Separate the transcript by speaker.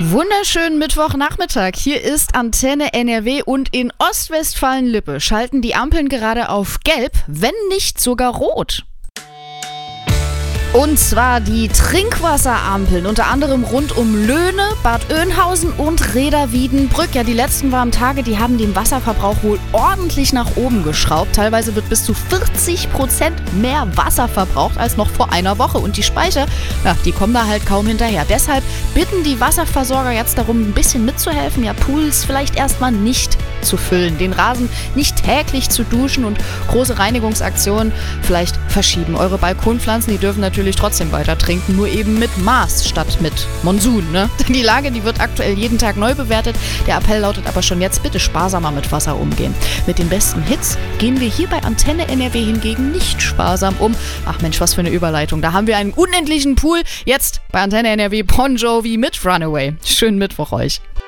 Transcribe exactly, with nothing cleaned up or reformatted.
Speaker 1: Wunderschönen Mittwochnachmittag. Hier ist Antenne N R W und in Ostwestfalen-Lippe schalten die Ampeln gerade auf Gelb, wenn nicht sogar Rot. Und zwar die Trinkwasserampeln, unter anderem rund um Löhne, Bad Oeynhausen und Reda-Wiedenbrück. Ja, die letzten warmen Tage, die haben den Wasserverbrauch wohl ordentlich nach oben geschraubt. Teilweise wird bis zu vierzig Prozent mehr Wasser verbraucht als noch vor einer Woche. Und die Speicher, ja, die kommen da halt kaum hinterher. Deshalb bitten die Wasserversorger jetzt darum, ein bisschen mitzuhelfen. Ja, Pools vielleicht erstmal nicht zu füllen, den Rasen nicht täglich zu duschen und große Reinigungsaktionen vielleicht verschieben. Eure Balkonpflanzen, die dürfen natürlich trotzdem weiter trinken, nur eben mit Maß statt mit Monsun, ne? Die Lage, die wird aktuell jeden Tag neu bewertet. Der Appell lautet aber schon jetzt, bitte sparsamer mit Wasser umgehen. Mit den besten Hits gehen wir hier bei Antenne N R W hingegen nicht sparsam um. Ach Mensch, was für eine Überleitung. Da haben wir einen unendlichen Pool. Jetzt bei Antenne N R W Bon Jovi mit Runaway. Schönen Mittwoch euch.